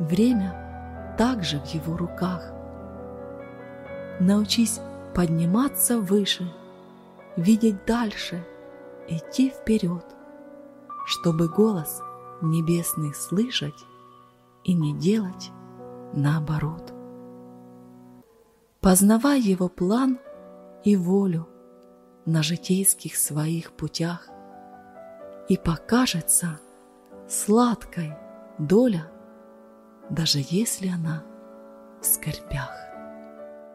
Время также в Его руках. Научись подниматься выше, видеть дальше, идти вперед, чтобы голос небесный слышать и не делать наоборот. Познавай Его план и волю на житейских своих путях, и покажется сладкой доля, даже если она в скорбях.